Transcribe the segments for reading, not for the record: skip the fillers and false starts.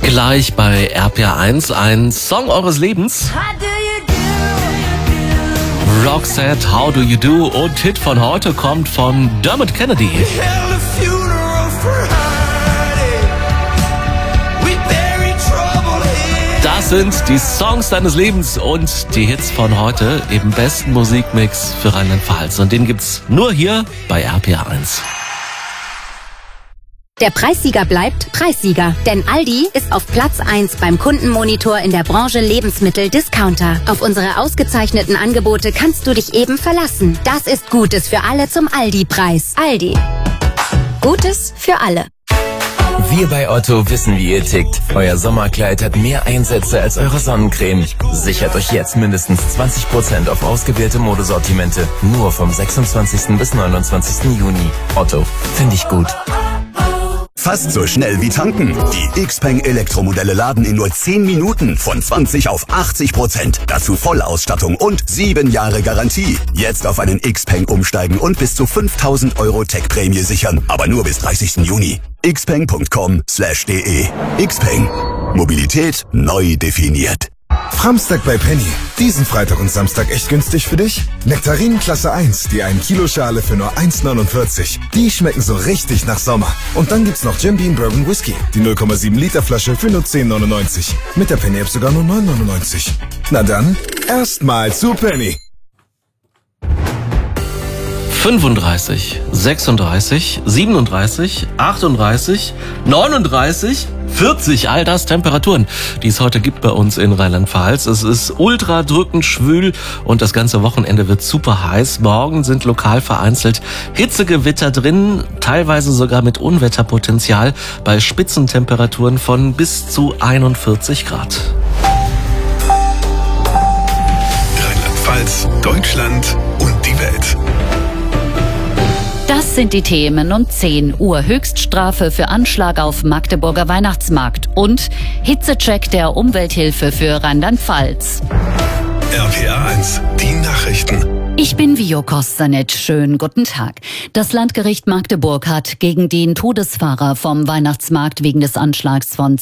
Gleich bei RPR1 ein Song eures Lebens. Roxette, How Do You Do? Und Hit von heute kommt von Dermot Kennedy. Das sind die Songs deines Lebens und die Hits von heute im besten Musikmix für Rheinland-Pfalz. Und den gibt's nur hier bei RPR1. Der Preissieger bleibt Preissieger, denn Aldi ist auf Platz 1 beim Kundenmonitor in der Branche Lebensmittel-Discounter. Auf unsere ausgezeichneten Angebote kannst du dich eben verlassen. Das ist Gutes für alle zum Aldi-Preis. Aldi. Gutes für alle. Wir bei Otto wissen, wie ihr tickt. Euer Sommerkleid hat mehr Einsätze als eure Sonnencreme. Sichert euch jetzt mindestens 20% auf ausgewählte Modesortimente. Nur vom 26. bis 29. Juni. Otto, finde ich gut. Fast so schnell wie tanken. Die XPeng Elektromodelle laden in nur 10 Minuten von 20 auf 80%. Dazu Vollausstattung und 7 Jahre Garantie. Jetzt auf einen XPeng umsteigen und bis zu 5.000 € Tech-Prämie sichern. Aber nur bis 30. Juni. xpeng.com/de. XPeng. Mobilität neu definiert. Framstag bei Penny. Diesen Freitag und Samstag echt günstig für dich? Nektarinen Klasse 1, die 1 Kilo Schale für nur 1,49. Die schmecken so richtig nach Sommer. Und dann gibt's noch Jim Beam Bourbon Whisky, die 0,7 Liter Flasche für nur 10,99. Mit der Penny App sogar nur 9,99. Na dann, erstmal zu Penny. 35, 36, 37, 38, 39, 40, all das Temperaturen, die es heute gibt bei uns in Rheinland-Pfalz. Es ist ultra drückend schwül und das ganze Wochenende wird super heiß. Morgen sind lokal vereinzelt Hitzegewitter drin, teilweise sogar mit Unwetterpotenzial bei Spitzentemperaturen von bis zu 41 Grad. Rheinland-Pfalz, Deutschland und die Welt. Das sind die Themen um 10 Uhr. Höchststrafe für Anschlag auf Magdeburger Weihnachtsmarkt und Hitzecheck der Umwelthilfe für Rheinland-Pfalz. RPR1, die Nachrichten. Ich bin Vio Kostanec. Schönen guten Tag. Das Landgericht Magdeburg hat gegen den Todesfahrer vom Weihnachtsmarkt wegen des Anschlags von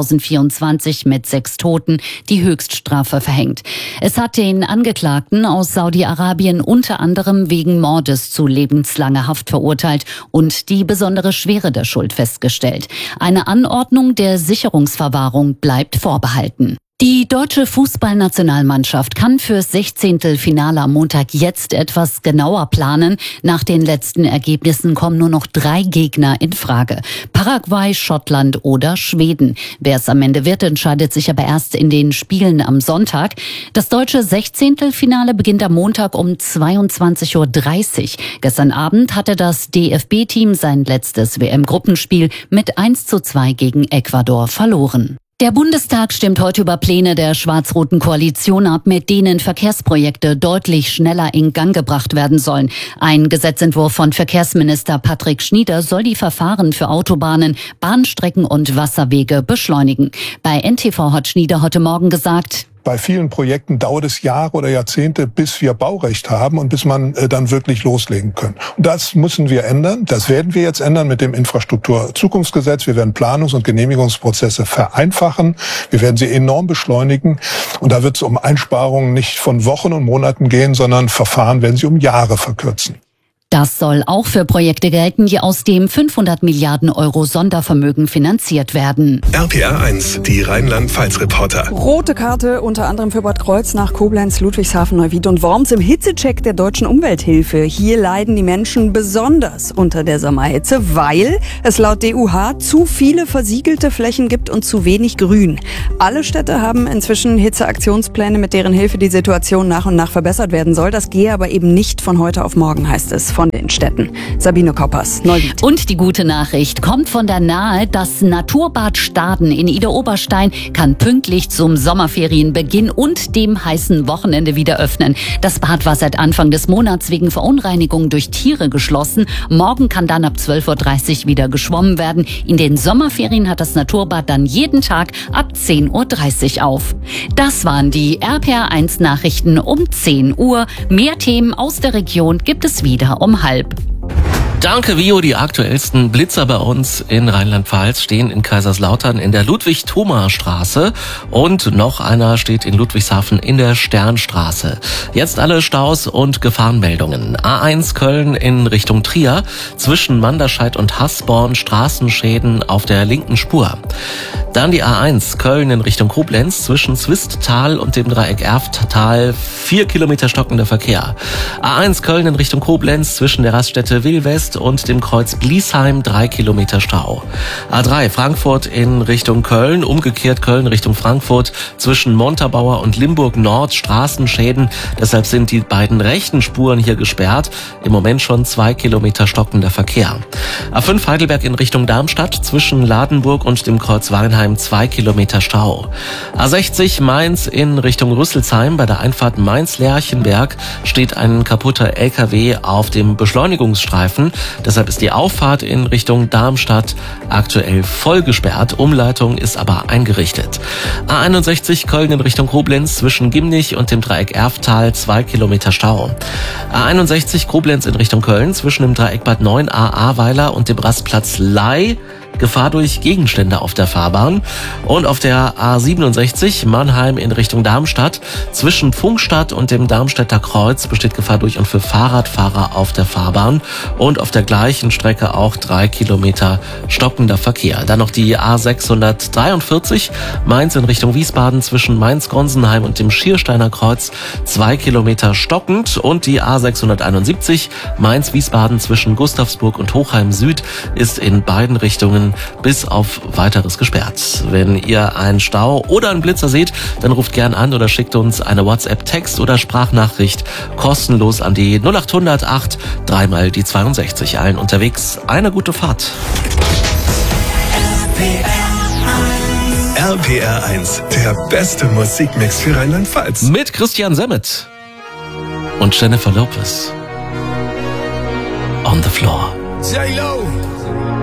2024 mit 6 Toten die Höchststrafe verhängt. Es hat den Angeklagten aus Saudi-Arabien unter anderem wegen Mordes zu lebenslanger Haft verurteilt und die besondere Schwere der Schuld festgestellt. Eine Anordnung der Sicherungsverwahrung bleibt vorbehalten. Die deutsche Fußballnationalmannschaft kann fürs 16. Finale am Montag jetzt etwas genauer planen. Nach den letzten Ergebnissen kommen nur noch 3 Gegner in Frage. Paraguay, Schottland oder Schweden. Wer es am Ende wird, entscheidet sich aber erst in den Spielen am Sonntag. Das deutsche 16. Finale beginnt am Montag um 22:30 Uhr. Gestern Abend hatte das DFB-Team sein letztes WM-Gruppenspiel mit 1:2 gegen Ecuador verloren. Der Bundestag stimmt heute über Pläne der schwarz-roten Koalition ab, mit denen Verkehrsprojekte deutlich schneller in Gang gebracht werden sollen. Ein Gesetzentwurf von Verkehrsminister Patrick Schnieder soll die Verfahren für Autobahnen, Bahnstrecken und Wasserwege beschleunigen. Bei NTV hat Schnieder heute Morgen gesagt: Bei vielen Projekten dauert es Jahre oder Jahrzehnte, bis wir Baurecht haben und bis man dann wirklich loslegen können. Und das müssen wir ändern. Das werden wir jetzt ändern mit dem Infrastrukturzukunftsgesetz. Wir werden Planungs- und Genehmigungsprozesse vereinfachen. Wir werden sie enorm beschleunigen. Und da wird es um Einsparungen nicht von Wochen und Monaten gehen, sondern Verfahren werden sie um Jahre verkürzen. Das soll auch für Projekte gelten, die aus dem 500 Milliarden € Sondervermögen finanziert werden. RPR1, die Rheinland-Pfalz-Reporter. Rote Karte unter anderem für Bad Kreuznach, Koblenz, Ludwigshafen, Neuwied und Worms im Hitzecheck der deutschen Umwelthilfe. Hier leiden die Menschen besonders unter der Sommerhitze, weil es laut DUH zu viele versiegelte Flächen gibt und zu wenig Grün. Alle Städte haben inzwischen Hitzeaktionspläne, mit deren Hilfe die Situation nach und nach verbessert werden soll. Das gehe aber eben nicht von heute auf morgen, heißt es von den Städten. Sabine Koppers, Neuwied. Und die gute Nachricht kommt von der Nahe. Das Naturbad Staden in Idar-Oberstein kann pünktlich zum Sommerferienbeginn und dem heißen Wochenende wieder öffnen. Das Bad war seit Anfang des Monats wegen Verunreinigungen durch Tiere geschlossen. Morgen kann dann ab 12:30 Uhr wieder geschwommen werden. In den Sommerferien hat das Naturbad dann jeden Tag ab 10:30 Uhr auf. Das waren die RPR1 Nachrichten um 10 Uhr. Mehr Themen aus der Region gibt es wieder um 12:30. Danke, Vio. Die aktuellsten Blitzer bei uns in Rheinland-Pfalz stehen in Kaiserslautern in der Ludwig-Thoma-Straße und noch einer steht in Ludwigshafen in der Sternstraße. Jetzt alle Staus und Gefahrenmeldungen. A1 Köln in Richtung Trier, zwischen Manderscheid und Hasborn Straßenschäden auf der linken Spur. Dann die A1 Köln in Richtung Koblenz, zwischen Zwisttal und dem Dreieck Erfttal 4 Kilometer stockender Verkehr. A1 Köln in Richtung Koblenz, zwischen der Raststätte Willwest und dem Kreuz Bliesheim 3 Kilometer Stau. A3 Frankfurt in Richtung Köln, umgekehrt Köln Richtung Frankfurt, zwischen Montabaur und Limburg Nord Straßenschäden. Deshalb sind die beiden rechten Spuren hier gesperrt. Im Moment schon 2 Kilometer stockender Verkehr. A5 Heidelberg in Richtung Darmstadt, zwischen Ladenburg und dem Kreuz Weinheim 2 Kilometer Stau. A60 Mainz in Richtung Rüsselsheim, bei der Einfahrt Mainz-Lerchenberg steht ein kaputter LKW auf dem Beschleunigungsstreifen. Deshalb ist die Auffahrt in Richtung Darmstadt aktuell voll gesperrt. Umleitung ist aber eingerichtet. A61 Köln in Richtung Koblenz, zwischen Gimnich und dem Dreieck Erfttal 2 Kilometer Stau. A61 Koblenz in Richtung Köln, zwischen dem Dreieck Bad 9a Ahrweiler und dem Rastplatz Ley Gefahr durch Gegenstände auf der Fahrbahn. Und auf der A67 Mannheim in Richtung Darmstadt, zwischen Pfungstadt und dem Darmstädter Kreuz besteht Gefahr durch und für Fahrradfahrer auf der Fahrbahn. Und auf der gleichen Strecke auch 3 Kilometer stockender Verkehr. Dann noch die A643 Mainz in Richtung Wiesbaden, zwischen Mainz-Gonsenheim und dem Schiersteiner Kreuz 2 Kilometer stockend. Und die A671 Mainz-Wiesbaden zwischen Gustavsburg und Hochheim Süd ist in beiden Richtungen bis auf Weiteres gesperrt. Wenn ihr einen Stau oder einen Blitzer seht, dann ruft gern an oder schickt uns eine WhatsApp-Text oder Sprachnachricht kostenlos an die 0800 8 3 mal die 62. Allen unterwegs eine gute Fahrt. RPR 1, der beste Musikmix für Rheinland-Pfalz. Mit Christian Semmet und Jennifer Lopez. On the Floor. J-Lo.